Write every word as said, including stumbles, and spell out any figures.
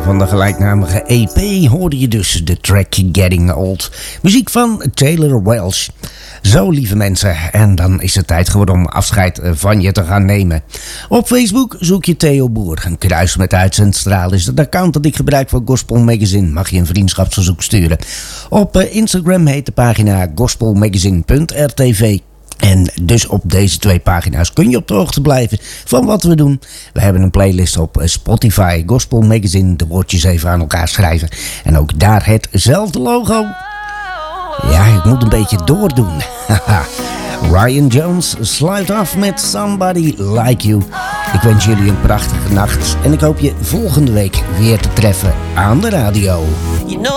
van de gelijknamige E P hoorde je dus de track Getting Old. Muziek van Taylor Welsh. Zo, lieve mensen, en dan is het tijd geworden om afscheid van je te gaan nemen. Op Facebook zoek je Theo Boer. Een kruis met uitzendstraal is het account dat ik gebruik voor Gospel Magazine. Mag je een vriendschapsverzoek sturen. Op Instagram heet de pagina gospelmagazine punt r t v. En dus op deze twee pagina's kun je op de hoogte blijven van wat we doen. We hebben een playlist op Spotify, Gospel Magazine, de woordjes even aan elkaar schrijven. En ook daar hetzelfde logo. Ja, ik moet een beetje doordoen. Ryan Jones sluit af met Somebody Like You. Ik wens jullie een prachtige nacht en ik hoop je volgende week weer te treffen aan de radio. You know